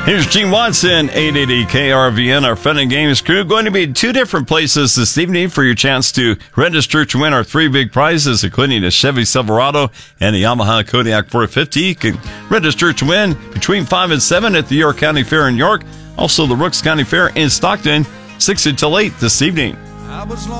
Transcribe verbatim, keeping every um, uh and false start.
Here's Gene Watson, eight eighty K R V N, our Fun and Games crew. Going to be in two different places this evening for your chance to register to win our three big prizes, including a Chevy Silverado and a Yamaha Kodiak four fifty. You can register to win between five and seven at the York County Fair in York. Also, the Rooks County Fair in Stockton, six until eight this evening. I was